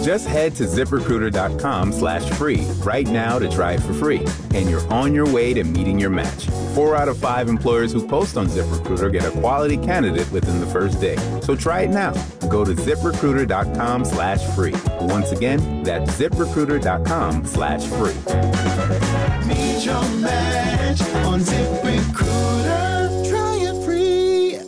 Just head to ZipRecruiter.com/free right now to try it for free, and you're on your way to meeting your match. 4 out of 5 employers who post on ZipRecruiter get a quality candidate within the first day. So try it now. Go to ZipRecruiter.com/free. Once again, that's ZipRecruiter.com/free. Meet your match on ZipRecruiter. Try it free.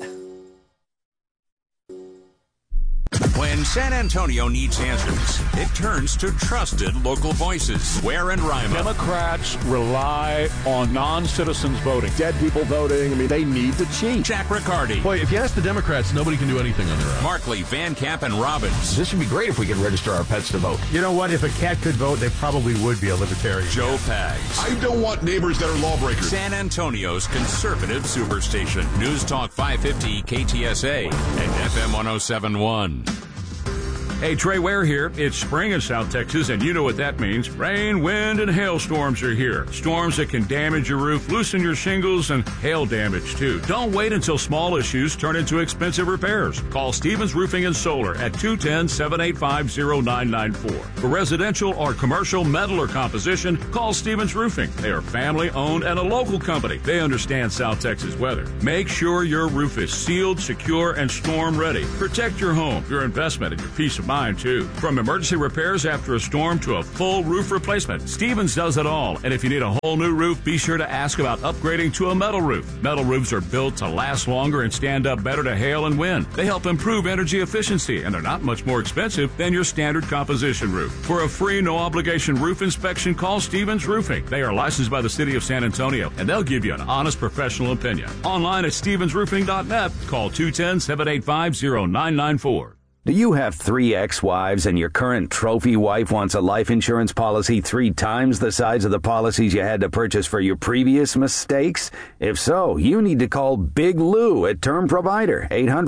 When San Antonio needs answers, it turns to trusted local voices. Ware and Rima. Democrats rely on non-citizens voting. Dead people voting. I mean, they need to cheat. Jack Riccardi. Boy, if you ask the Democrats, nobody can do anything on their own. Markley, Van Camp, and Robbins. This would be great if we could register our pets to vote. You know what? If a cat could vote, they probably would be a libertarian. Joe Pags. I don't want neighbors that are lawbreakers. San Antonio's conservative superstation. News Talk 550 KTSA and FM 107.1. Hey, Trey Ware here. It's spring in South Texas, and you know what that means. Rain, wind, and hailstorms are here. Storms that can damage your roof, loosen your shingles, and hail damage, too. Don't wait until small issues turn into expensive repairs. Call Stevens Roofing and Solar at 210-785-0994. For residential or commercial metal or composition, call Stevens Roofing. They are family-owned and a local company. They understand South Texas weather. Make sure your roof is sealed, secure, and storm-ready. Protect your home, your investment, and your peace of mind, too. From emergency repairs after a storm to a full roof replacement, Stevens does it all. And if you need a whole new roof, be sure to ask about upgrading to a metal roof. Metal roofs are built to last longer and stand up better to hail and wind. They help improve energy efficiency, and they're not much more expensive than your standard composition roof. For a free, no-obligation roof inspection, call Stevens Roofing. They are licensed by the City of San Antonio, and they'll give you an honest professional opinion. Online at stevensroofing.net. Call 210-785-0994. Do you have 3 ex-wives and your current trophy wife wants a life insurance policy 3 times the size of the policies you had to purchase for your previous mistakes? If so, you need to call Big Lou at Term Provider,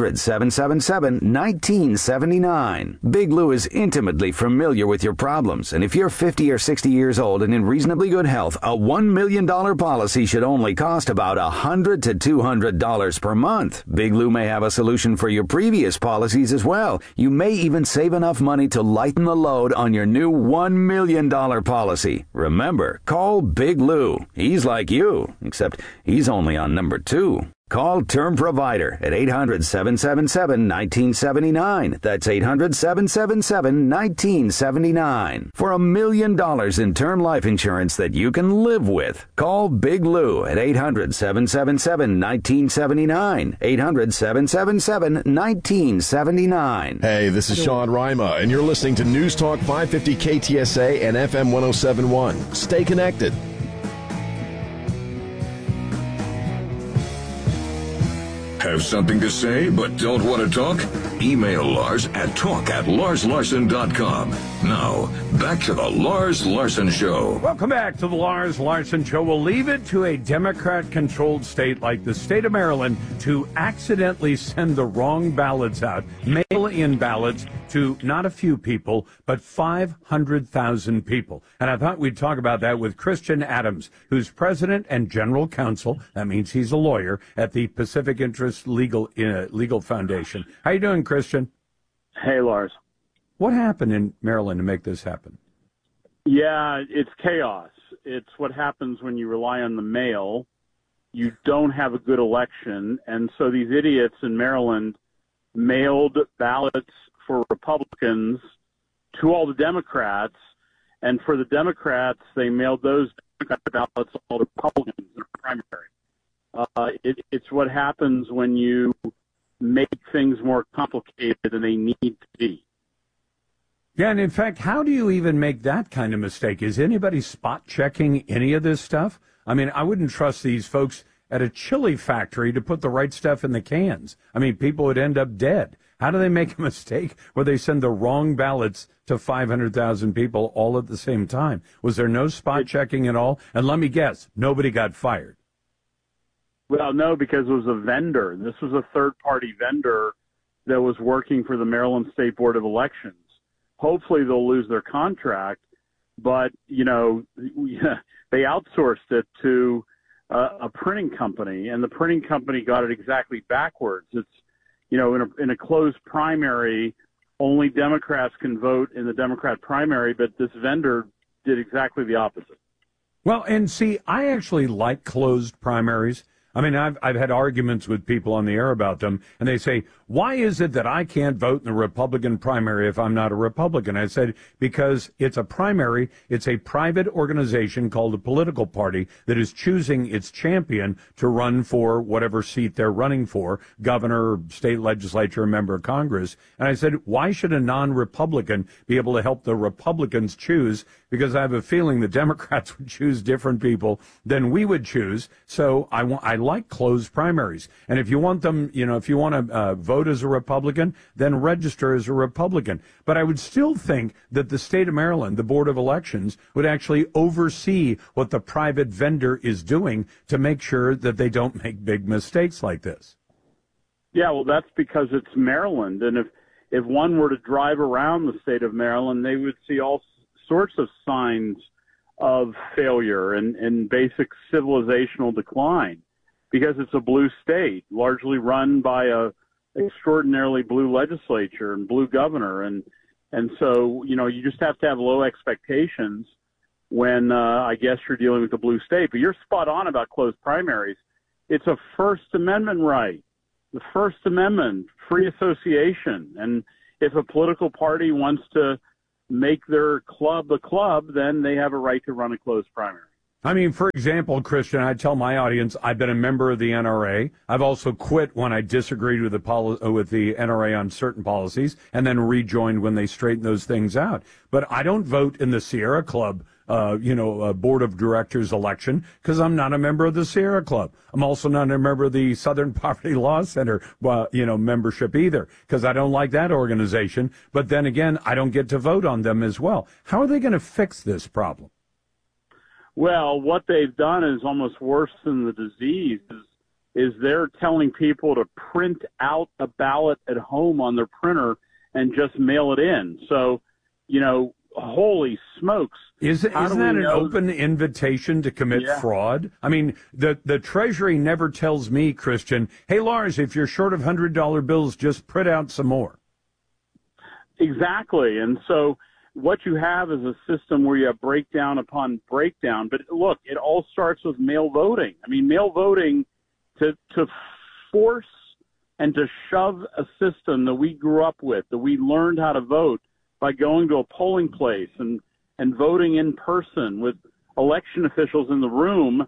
800-777-1979. Big Lou is intimately familiar with your problems, and if you're 50 or 60 years old and in reasonably good health, a $1 million policy should only cost about $100 to $200 per month. Big Lou may have a solution for your previous policies as well. You may even save enough money to lighten the load on your new $1 million policy. Remember, call Big Lou. He's like you, except he's only on number 2. Call Term Provider at 800-777-1979. That's 800-777-1979. For $1 million in term life insurance that you can live with. Call Big Lou at 800-777-1979. 800-777-1979. Hey, this is Sean Rima, and you're listening to News Talk 550 KTSA and FM 107.1. Stay connected. Have something to say but don't want to talk? Email Lars at talk@larslarson.com. Now, back to the Lars Larson Show. Welcome back to the Lars Larson Show. We'll leave it to a Democrat-controlled state like the state of Maryland to accidentally send the wrong ballots out, mail-in ballots to not a few people, but 500,000 people. And I thought we'd talk about that with Christian Adams, who's president and general counsel. That means he's a lawyer at the Pacific Interest Legal Foundation. How you doing, Christian? Hey, Lars. What happened in Maryland to make this happen? Yeah, it's chaos. It's what happens when you rely on the mail. You don't have a good election, and so these idiots in Maryland mailed ballots for Republicans to all the Democrats, and for the Democrats, they mailed those Democrat ballots to all the Republicans in the primary. It's what happens when you make things more complicated than they need to be. Yeah, and in fact, how do you even make that kind of mistake? Is anybody spot checking any of this stuff? I mean, I wouldn't trust these folks at a chili factory to put the right stuff in the cans. I mean, people would end up dead. How do they make a mistake where they send the wrong ballots to 500,000 people all at the same time? Was there no spot checking at all? And let me guess, nobody got fired. Well, no, because it was a vendor. This was a third-party vendor that was working for the Maryland State Board of Elections. Hopefully they'll lose their contract, but, you know, they outsourced it to a printing company, and the printing company got it exactly backwards. It's, you know, in a closed primary, only Democrats can vote in the Democrat primary, but this vendor did exactly the opposite. Well, and see, I actually like closed primaries. I mean, I've had arguments with people on the air about them, and they say, why is it that I can't vote in the Republican primary if I'm not a Republican? I said, because it's a primary. It's a private organization called a political party that is choosing its champion to run for whatever seat they're running for, governor, state legislature, member of Congress. And I said, why should a non-Republican be able to help the Republicans choose? Because I have a feeling the Democrats would choose different people than we would choose. So I like closed primaries. And if you want them, if you want to vote as a Republican, then register as a Republican. But I would still think that the state of Maryland, the Board of Elections, would actually oversee what the private vendor is doing to make sure that they don't make big mistakes like this. Yeah, well, that's because it's Maryland. And if one were to drive around the state of Maryland, they would see all sorts of signs of failure and basic civilizational decline, because it's a blue state, largely run by a extraordinarily blue legislature and blue governor. And so, you just have to have low expectations when I guess you're dealing with a blue state. But you're spot on about closed primaries. It's a First Amendment right. The First Amendment, free association. And if a political party wants to make their club a club, then they have a right to run a closed primary. I mean, for example, Christian, I tell my audience I've been a member of the NRA. I've also quit when I disagreed with the NRA on certain policies, and then rejoined when they straightened those things out. But I don't vote in the Sierra Club, board of directors election, because I'm not a member of the Sierra Club. I'm also not a member of the Southern Poverty Law Center, membership either, because I don't like that organization. But then again, I don't get to vote on them as well. How are they going to fix this problem? Well, what they've done is almost worse than the disease is they're telling people to print out a ballot at home on their printer and just mail it in. So, holy smokes. Isn't that an open invitation to commit fraud? I mean, the Treasury never tells me, Christian, hey, Lars, if you're short of $100 bills, just print out some more. Exactly. And so what you have is a system where you have breakdown upon breakdown. But look, it all starts with mail voting. I mean, mail voting to force and to shove a system that we grew up with, that we learned how to vote by going to a polling place and voting in person with election officials in the room.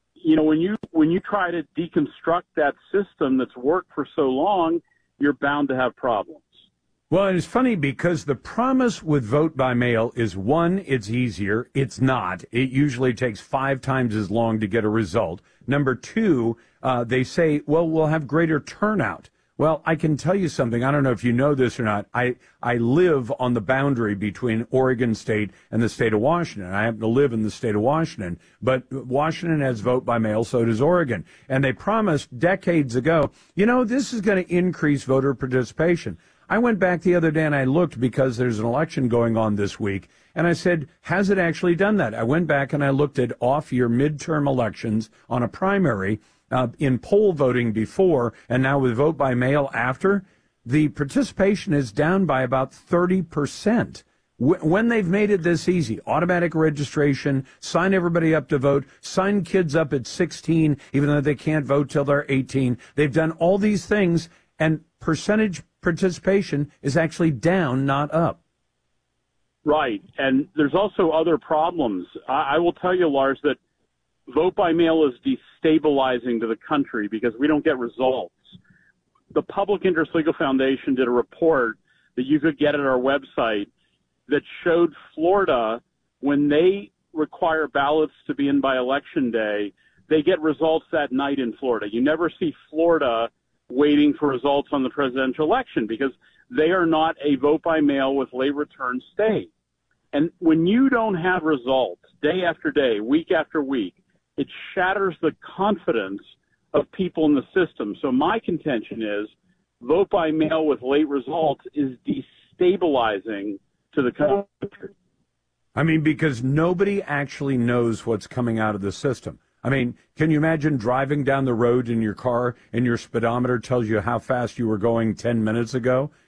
When you try to deconstruct that system that's worked for so long, you're bound to have problems. Well, it's funny because the promise with vote by mail is, one, it's easier. It's not. It usually takes 5 times as long to get a result. Number 2, they say, well, we'll have greater turnout. Well, I can tell you something. I don't know if you know this or not. I live on the boundary between Oregon State and the state of Washington. I happen to live in the state of Washington, but Washington has vote by mail, so does Oregon. And they promised decades ago, this is going to increase voter participation. I went back the other day and I looked because there's an election going on this week, and I said, has it actually done that? I went back and I looked at off-year midterm elections on a primary in poll voting before, and now with vote by mail after. The participation is down by about 30%. When they've made it this easy, automatic registration, sign everybody up to vote, sign kids up at 16, even though they can't vote till they're 18. They've done all these things, and percentage participation is actually down, not up. Right. And there's also other problems. I will tell you, Lars, that vote by mail is destabilizing to the country because we don't get results. The Public Interest Legal Foundation did a report that you could get at our website that showed Florida, when they require ballots to be in by Election Day, they get results that night in Florida. You never see Florida waiting for results on the presidential election because they are not a vote by mail with late return state. And when you don't have results day after day, week after week, it shatters the confidence of people in the system. So my contention is vote by mail with late results is destabilizing to the country. I mean, because nobody actually knows what's coming out of the system. I mean, can you imagine driving down the road in your car and your speedometer tells you how fast you were going 10 minutes ago?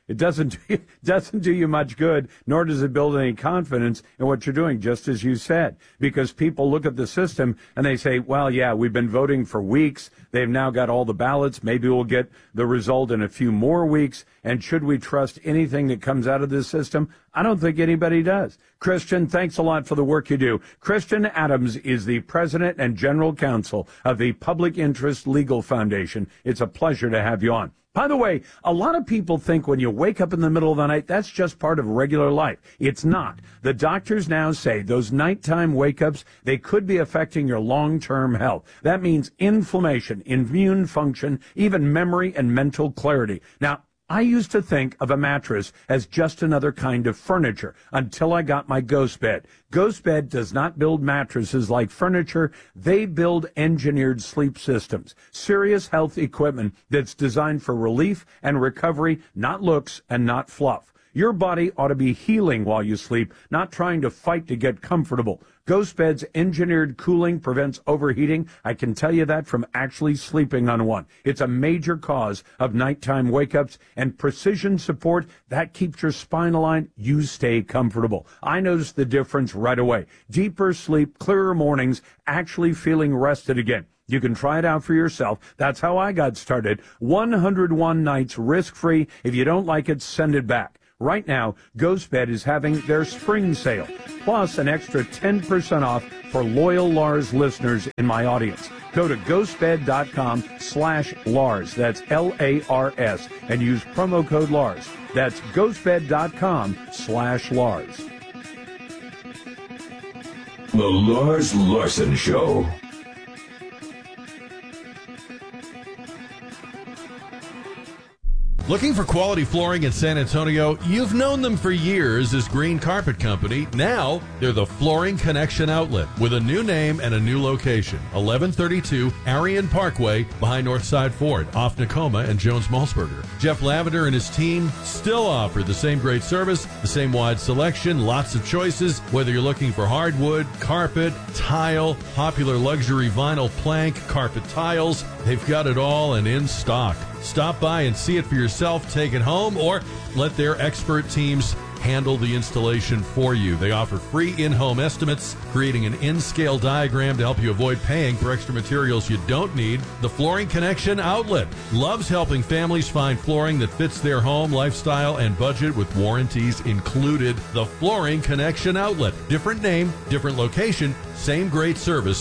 It doesn't do you much good, nor does it build any confidence in what you're doing, just as you said, because people look at the system and they say, well, yeah, we've been voting for weeks. They've now got all the ballots. Maybe we'll get the result in a few more weeks. And should we trust anything that comes out of this system? I don't think anybody does. Christian, thanks a lot for the work you do. Christian Adams is the president and general counsel of the Public Interest Legal Foundation. It's a pleasure to have you on. By the way, a lot of people think when you wake up in the middle of the night, that's just part of regular life. It's not. The doctors now say those nighttime wake-ups, they could be affecting your long-term health. That means inflammation, immune function, even memory and mental clarity. Now, I used to think of a mattress as just another kind of furniture until I got my Ghost Bed. Ghost Bed does not build mattresses like furniture. They build engineered sleep systems, serious health equipment that's designed for relief and recovery, not looks and not fluff. Your body ought to be healing while you sleep, not trying to fight to get comfortable. Ghost Bed's engineered cooling prevents overheating. I can tell you that from actually sleeping on one. It's a major cause of nighttime wake-ups, and precision support, that keeps your spine aligned. You stay comfortable. I noticed the difference right away. Deeper sleep, clearer mornings, actually feeling rested again. You can try it out for yourself. That's how I got started. 101 nights risk-free. If you don't like it, send it back. Right now, Ghost Bed is having their spring sale, plus an extra 10% off for loyal Lars listeners in my audience. Go to ghostbed.com/Lars, that's Lars, and use promo code Lars. That's ghostbed.com/Lars. The Lars Larson Show. Looking for quality flooring in San Antonio? You've known them for years as Green Carpet Company. Now, they're the Flooring Connection Outlet with a new name and a new location. 1132 Arion Parkway behind Northside Ford, off Nakoma and Jones-Malsberger. Jeff Lavender and his team still offer the same great service, the same wide selection, lots of choices, whether you're looking for hardwood, carpet, tile, popular luxury vinyl plank, carpet tiles. They've got it all and in stock. Stop by and see it for yourself, take it home, or let their expert teams handle the installation for you. They offer free in-home estimates, creating an in-scale diagram to help you avoid paying for extra materials you don't need. The Flooring Connection Outlet loves helping families find flooring that fits their home, lifestyle, and budget with warranties included. The Flooring Connection Outlet. Different name, different location, same great service.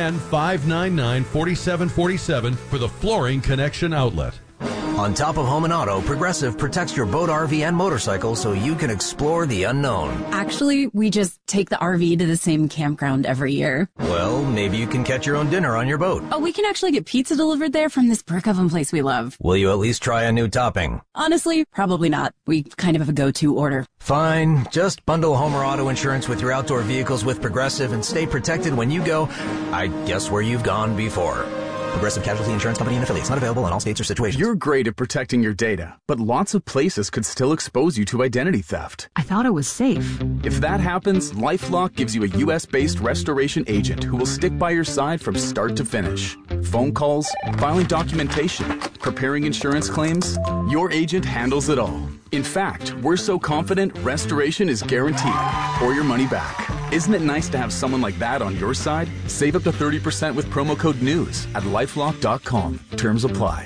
210-599-4747 for the Flooring Connection Outlet. On top of home and auto, Progressive protects your boat, RV, and motorcycle so you can explore the unknown. Actually, we just take the RV to the same campground every year. Well, maybe you can catch your own dinner on your boat. Oh, we can actually get pizza delivered there from this brick oven place we love. Will you at least try a new topping? Honestly, probably not. We kind of have a go-to order. Fine. Just bundle home or auto insurance with your outdoor vehicles with Progressive and stay protected when you go, I guess, where you've gone before. Progressive Casualty Insurance Company and affiliates. Not available in all states or situations. You're great at protecting your data, but lots of places could still expose you to identity theft. I thought it was safe. If that happens, LifeLock gives you a U.S.-based restoration agent who will stick by your side from start to finish. Phone calls, filing documentation, preparing insurance claims, your agent handles it all. In fact, we're so confident restoration is guaranteed or your money back. Isn't it nice to have someone like that on your side? Save up to 30% with promo code NEWS at LifeLock.com. Terms apply.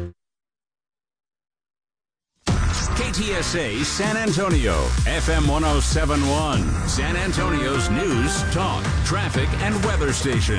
KTSA San Antonio, FM 1071, San Antonio's news, talk, traffic, and weather station.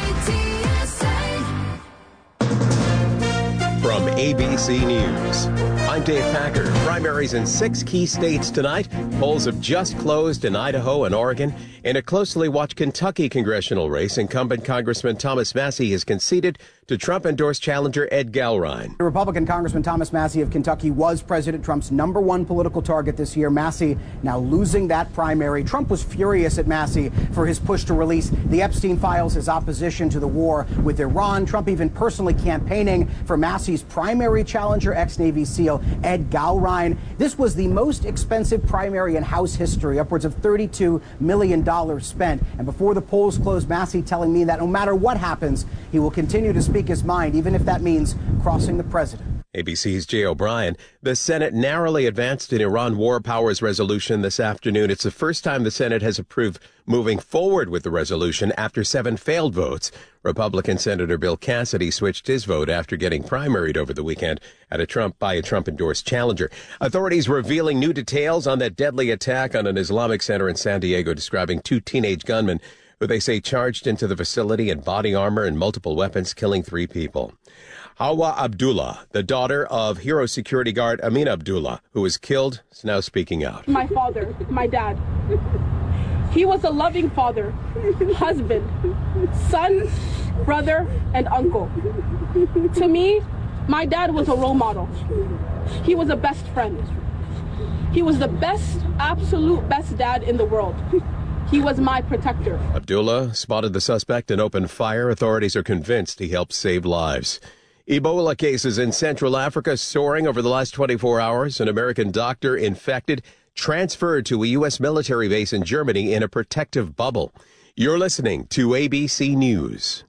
From ABC News, I'm Dave Packer. Primaries in 6 key states tonight. Polls have just closed in Idaho and Oregon. In a closely watched Kentucky congressional race, incumbent Congressman Thomas Massie has conceded to Trump-endorsed challenger Ed Gallrein. The Republican Congressman Thomas Massie of Kentucky was President Trump's #1 political target this year. Massie now losing that primary. Trump was furious at Massie for his push to release the Epstein files, his opposition to the war with Iran. Trump even personally campaigning for Massie's primary challenger, ex-Navy SEAL Ed Gallrein. This was the most expensive primary in House history, upwards of $32 million spent. And before the polls closed, Massie telling me that no matter what happens, he will continue to speak his mind, even if that means crossing the president. ABC's Jay O'Brien. The Senate narrowly advanced an Iran war powers resolution this afternoon. It's the first time the Senate has approved moving forward with the resolution after 7 failed votes. Republican Senator Bill Cassidy switched his vote after getting primaried over the weekend by a Trump-endorsed challenger. Authorities revealing new details on that deadly attack on an Islamic center in San Diego, describing 2 teenage gunmen who they say charged into the facility in body armor and multiple weapons, killing 3 people. Hawa Abdullah, the daughter of Hero security guard Amin Abdullah, who was killed, is now speaking out. My father, my dad, he was a loving father, husband, son, brother, and uncle. To me, my dad was a role model. He was a best friend. He was the best, absolute best dad in the world. He was my protector. Abdullah spotted the suspect and opened fire. Authorities are convinced he helped save lives. Ebola cases in Central Africa soaring over the last 24 hours. An American doctor infected, transferred to a U.S. military base in Germany in a protective bubble. You're listening to ABC News.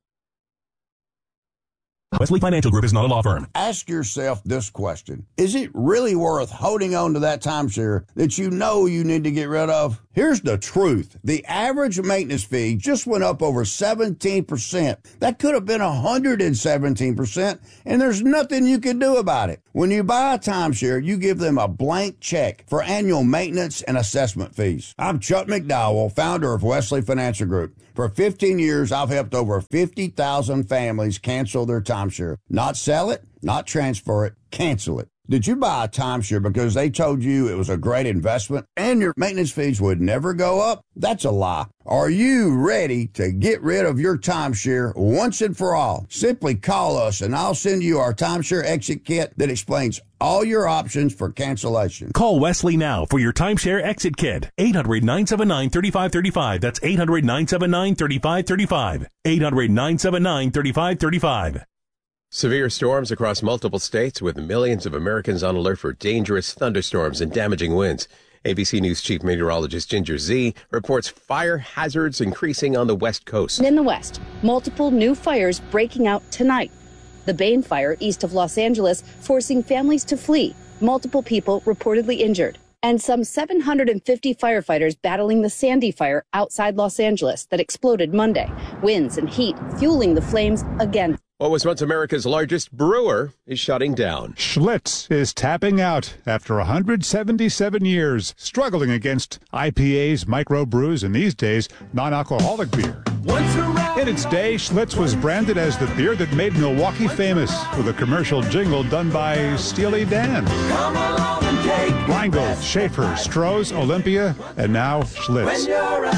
Wesley Financial Group is not a law firm. Ask yourself this question. Is it really worth holding on to that timeshare that you know you need to get rid of? Here's the truth. The average maintenance fee just went up over 17%. That could have been 117%, and there's nothing you can do about it. When you buy a timeshare, you give them a blank check for annual maintenance and assessment fees. I'm Chuck McDowell, founder of Wesley Financial Group. For 15 years, I've helped over 50,000 families cancel their timeshare. Not sell it, not transfer it, cancel it. Did you buy a timeshare because they told you it was a great investment and your maintenance fees would never go up? That's a lie. Are you ready to get rid of your timeshare once and for all? Simply call us and I'll send you our timeshare exit kit that explains all your options for cancellation. Call Wesley now for your timeshare exit kit. 800-979-3535. That's 800-979-3535. 800-979-3535. Severe storms across multiple states with millions of Americans on alert for dangerous thunderstorms and damaging winds. ABC News Chief Meteorologist Ginger Zee reports fire hazards increasing on the West Coast. In the West, multiple new fires breaking out tonight. The Bain Fire east of Los Angeles forcing families to flee. Multiple people reportedly injured. And some 750 firefighters battling the Sandy Fire outside Los Angeles that exploded Monday. Winds and heat fueling the flames again. What was once America's largest brewer is shutting down. Schlitz is tapping out after 177 years, struggling against IPAs, microbrews, and these days, non-alcoholic beer. In its day, Schlitz was branded as the beer that made Milwaukee famous, with a commercial jingle done by Steely Dan. Rheingold, Schaefer, Stroh's, Olympia, and now Schlitz.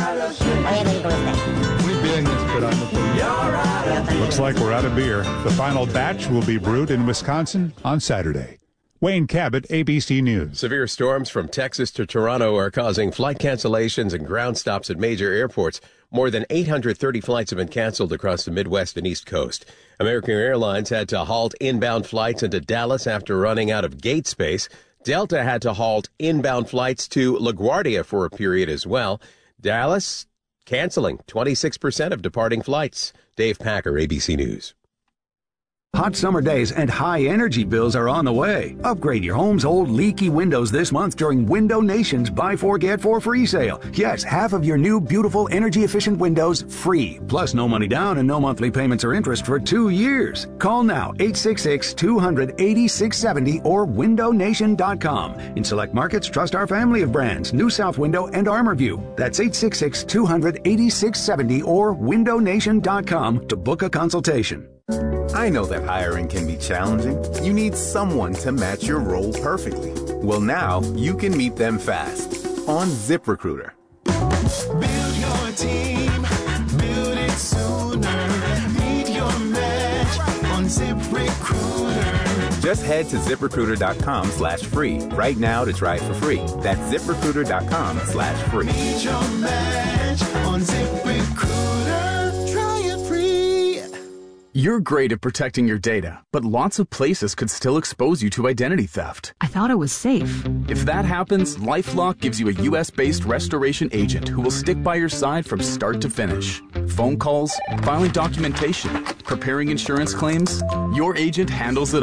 Looks like we're out of beer. The final batch will be brewed in Wisconsin on Saturday. Wayne Cabot, ABC News. Severe storms from Texas to Toronto are causing flight cancellations and ground stops at major airports. More than 830 flights have been canceled across the Midwest and East Coast. American Airlines had to halt inbound flights into Dallas after running out of gate space. Delta had to halt inbound flights to LaGuardia for a period as well. Dallas canceling 26% of departing flights. Dave Packer, ABC News. Hot summer days and high energy bills are on the way. Upgrade your home's old leaky windows this month during Window Nation's Buy 4 Get 4 free sale. Yes, half of your new beautiful energy efficient windows free. Plus no money down and no monthly payments or interest for 2 years. Call now 866-200-8670 or windownation.com. In select markets, trust our family of brands, New South Window and ArmorView. That's 866-200-8670 or windownation.com to book a consultation. I know that hiring can be challenging. You need someone to match your role perfectly. Well, now you can meet them fast on ZipRecruiter. Build your team, build it sooner. Meet your match on ZipRecruiter. Just head to ZipRecruiter.com/free right now to try it for free. That's ZipRecruiter.com/free. Meet your match on ZipRecruiter. Try it free. You're great at protecting your data, but lots of places could still expose you to identity theft. I thought it was safe. If that happens, LifeLock gives you a U.S.-based restoration agent who will stick by your side from start to finish. Phone calls, filing documentation, preparing insurance claims, your agent handles it all.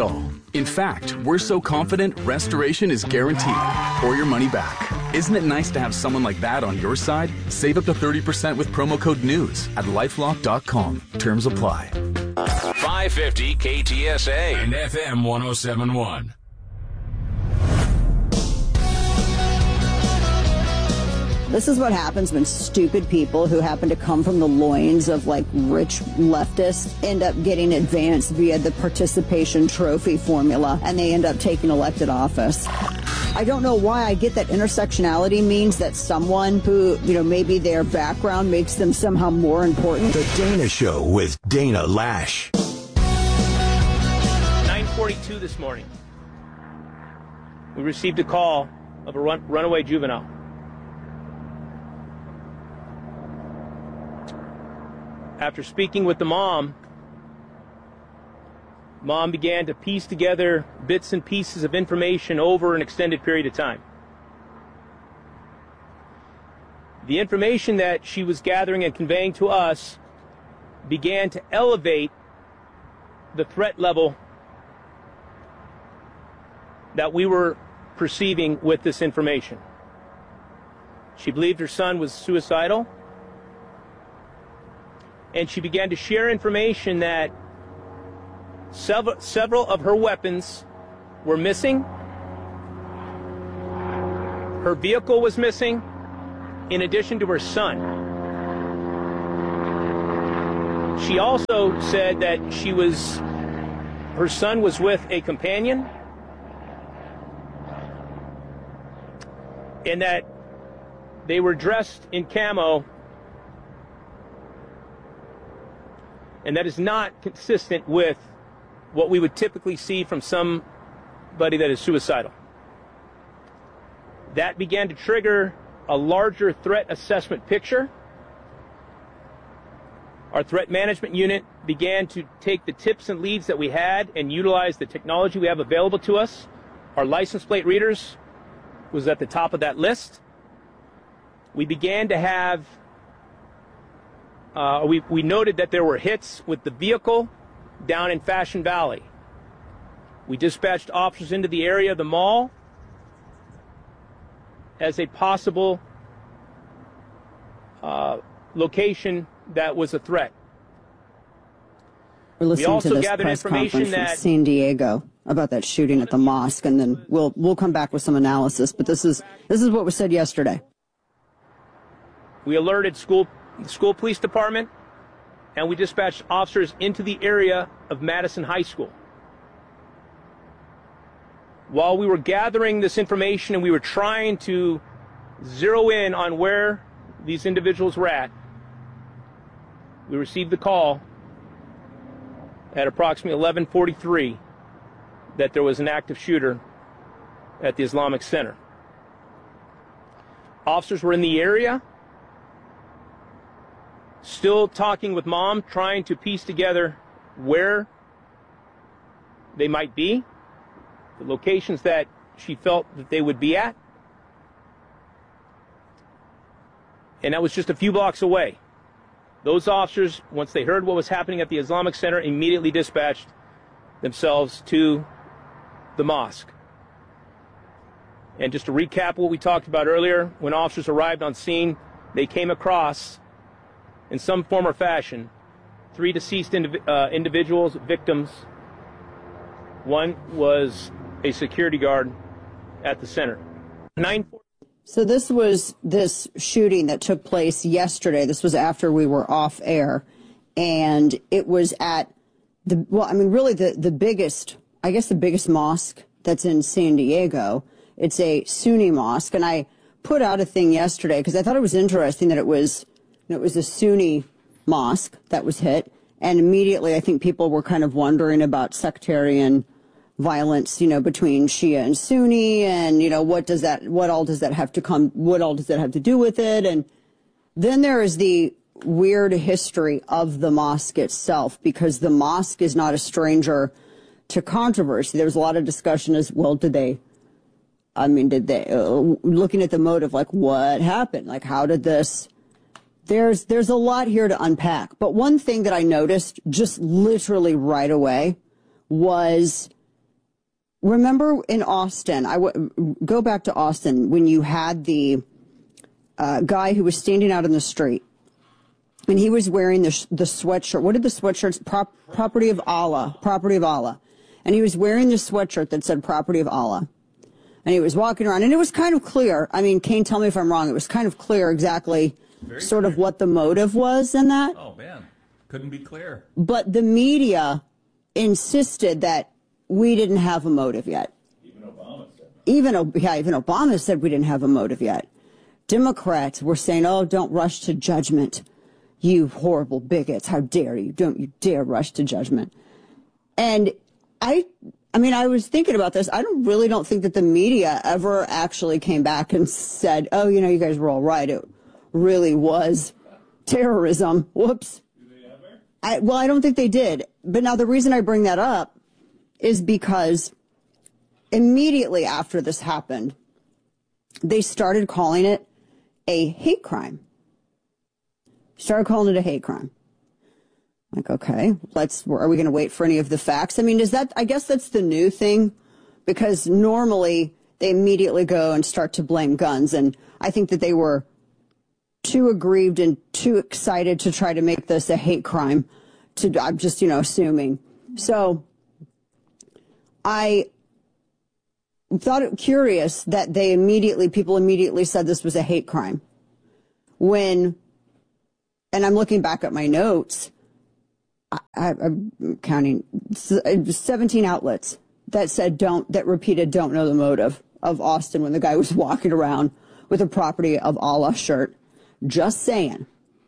In fact, we're so confident restoration is guaranteed or your money back. Isn't it nice to have someone like that on your side? Save up to 30% with promo code NEWS at LifeLock.com. Terms apply. 550 KTSA and FM 1071. This is what happens when stupid people who happen to come from the loins of like rich leftists end up getting advanced via the participation trophy formula, and they end up taking elected office. I don't know why I get that intersectionality means that someone who, maybe their background makes them somehow more important. The Dana Show with Dana Lash. 9:42 this morning. We received a call of a runaway juvenile. After speaking with the mom began to piece together bits and pieces of information over an extended period of time. The information that she was gathering and conveying to us began to elevate the threat level that we were perceiving with this information. She believed her son was suicidal, and she began to share information that several of her weapons were missing. Her vehicle was missing, in addition to her son. She also said that her son was with a companion, and that they were dressed in camo, and that is not consistent with what we would typically see from somebody that is suicidal. That began to trigger a larger threat assessment picture. Our threat management unit began to take the tips and leads that we had and utilize the technology we have available to us. Our license plate readers was at the top of that list. We began to have we noted that there were hits with the vehicle down in Fashion Valley. We dispatched officers into the area of the mall as a possible location that was a threat. We're listening we also to this gathered press information conference that from San Diego about that shooting at the mosque, and then we'll come back with some analysis. But this is what was said yesterday. We alerted the school police department, and we dispatched officers into the area of Madison High School. While we were gathering this information and we were trying to zero in on where these individuals were at, we received the call at approximately 11:43 that there was an active shooter at the Islamic Center. Officers were in the area, still talking with mom, trying to piece together where they might be, the locations that she felt that they would be at. And that was just a few blocks away. Those officers, once they heard what was happening at the Islamic Center, immediately dispatched themselves to the mosque. And just to recap what we talked about earlier, when officers arrived on scene, they came across, in some form or fashion, 3 deceased individuals, victims. One was a security guard at the center. So this was this shooting that took place yesterday. This was after we were off air, and it was at the biggest, I guess the biggest mosque that's in San Diego. It's a Sunni mosque, and I put out a thing yesterday because I thought it was interesting that it was a Sunni mosque that was hit, and immediately I think people were kind of wondering about sectarian violence, between Shia and Sunni, and what all does that have to do with it? And then there is the weird history of the mosque itself, because the mosque is not a stranger to controversy. There was a lot of discussion as well. Did they looking at the motive, like what happened? Like how did this? There's a lot here to unpack. But one thing that I noticed just literally right away was remember in Austin, go back to Austin when you had the guy who was standing out in the street, and he was wearing the sweatshirt. What did the sweatshirts? Property of Allah. Property of Allah. And he was wearing the sweatshirt that said Property of Allah. And he was walking around, and it was kind of clear. I mean, Kane, tell me if I'm wrong. It was kind of clear exactly sort of what the motive was in that. Oh, man. Couldn't be clear. But the media insisted that we didn't have a motive yet. Even Obama said that. Even Obama said we didn't have a motive yet. Democrats were saying, oh, don't rush to judgment. You horrible bigots. How dare you? Don't you dare rush to judgment. And I mean, I was thinking about this. I really don't think that the media ever actually came back and said, oh, you know, you guys were all right. It really was terrorism. Whoops. I don't think they did. But now the reason I bring that up is because immediately after this happened, they started calling it a hate crime. Started calling it a hate crime. Like, okay, are we going to wait for any of the facts? I mean, I guess that's the new thing, because normally they immediately go and start to blame guns. And I think that they were too aggrieved and too excited to try to make this a hate crime. I'm just, assuming. So I thought it curious that people immediately said this was a hate crime. And I'm looking back at my notes, I'm counting 17 outlets that said that repeated don't know the motive of Austin when the guy was walking around with a Property of Allah shirt. Just saying.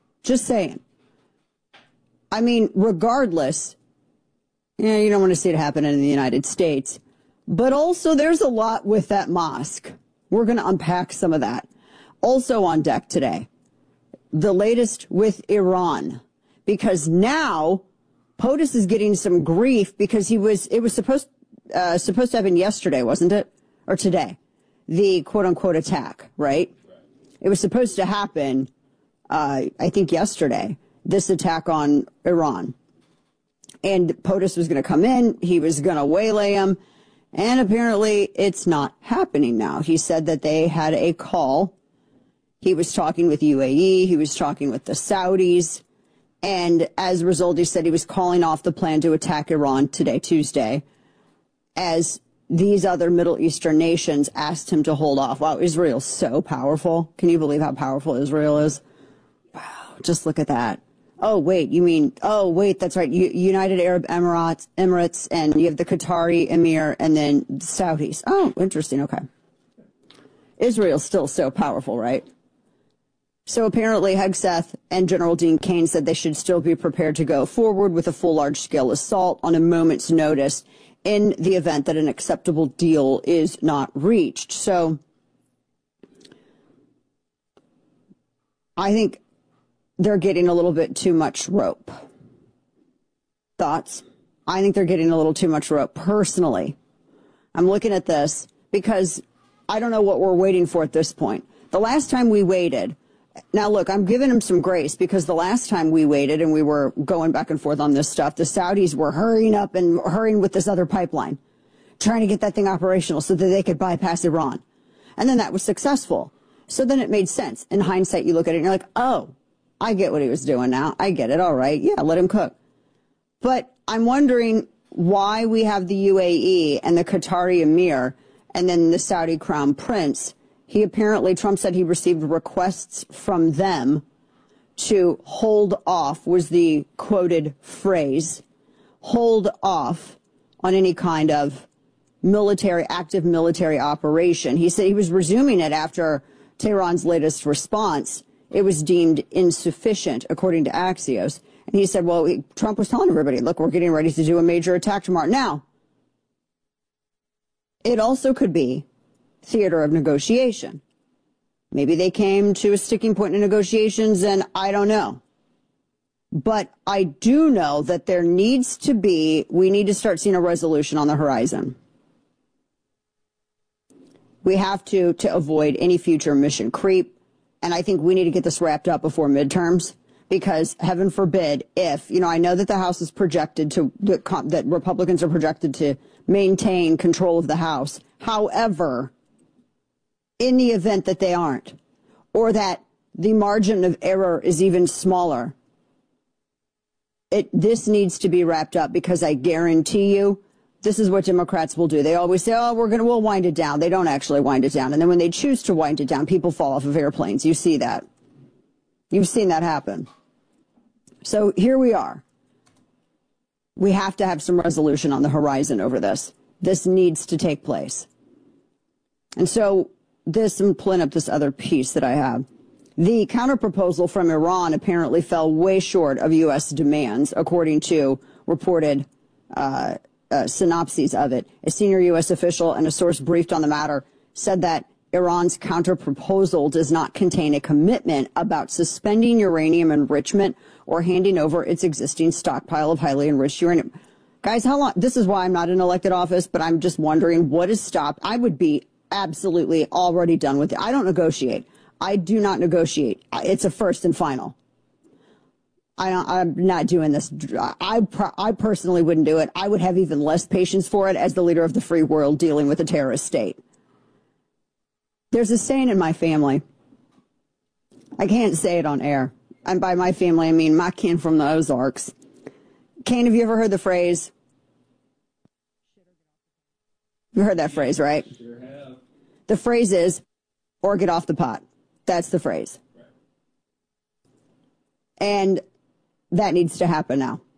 I mean, regardless, you don't want to see it happen in the United States. But also, there's a lot with that mosque. We're going to unpack some of that. Also on deck today, the latest with Iran. Because now, POTUS is getting some grief because it was supposed to happen yesterday, wasn't it? Or today. The quote-unquote attack, right? It was supposed to happen, I think, yesterday. This attack on Iran. And POTUS was going to come in. He was going to waylay him. And apparently it's not happening now. He said that they had a call. He was talking with UAE. He was talking with the Saudis. And as a result, he said he was calling off the plan to attack Iran today, Tuesday, as these other Middle Eastern nations asked him to hold off. Wow, Israel's so powerful. Can you believe how powerful Israel is? Wow, just look at that. Oh, wait, that's right. United Arab Emirates, and you have the Qatari Emir, and then the Saudis. Oh, interesting. Okay. Israel's still so powerful, right? So apparently Hegseth and General Dean Cain said they should still be prepared to go forward with a full large-scale assault on a moment's notice in the event that an acceptable deal is not reached. So I think they're getting a little bit too much rope. Thoughts? I think they're getting a little too much rope. Personally, I'm looking at this because I don't know what we're waiting for at this point. The last time we waited, now look, I'm giving them some grace because the last time we waited and we were going back and forth on this stuff, the Saudis were hurrying with this other pipeline, trying to get that thing operational so that they could bypass Iran. And then that was successful. So then it made sense. In hindsight, you look at it and you're like, oh, I get what he was doing now. I get it. All right. Yeah, let him cook. But I'm wondering why we have the UAE and the Qatari Emir and then the Saudi Crown Prince. Trump said he received requests from them to hold off, was the quoted phrase, hold off on any kind of active military operation. He said he was resuming it after Tehran's latest response. It was deemed insufficient, according to Axios. And he said, well, Trump was telling everybody, look, we're getting ready to do a major attack tomorrow. Now, it also could be theater of negotiation. Maybe they came to a sticking point in negotiations, and I don't know. But I do know that we need to start seeing a resolution on the horizon. We have to avoid any future mission creep. And I think we need to get this wrapped up before midterms, because heaven forbid if, I know that the House is projected to, that Republicans are projected to maintain control of the House. However, in the event that they aren't, or that the margin of error is even smaller, this needs to be wrapped up, because I guarantee you this is what Democrats will do. They always say, we'll wind it down. They don't actually wind it down. And then when they choose to wind it down, people fall off of airplanes. You see that. You've seen that happen. So here we are. We have to have some resolution on the horizon over this. This needs to take place. And so I'm pulling up this other piece that I have. The counterproposal from Iran apparently fell way short of U.S. demands, according to reported synopses of it. A senior U.S. official and a source briefed on the matter said that Iran's counterproposal does not contain a commitment about suspending uranium enrichment or handing over its existing stockpile of highly enriched uranium. Guys, how long? This is why I'm not in elected office, but I'm just wondering what has stopped. I would be absolutely already done with it. I don't negotiate. I do not negotiate. It's a first and final. I'm not doing this. I personally wouldn't do it. I would have even less patience for it as the leader of the free world dealing with a terrorist state. There's a saying in my family. I can't say it on air. And by my family, I mean my kin from the Ozarks. Kane, have you ever heard the phrase? You heard that phrase, right? Sure have. The phrase is, or get off the pot. That's the phrase. Right. And that needs to happen now.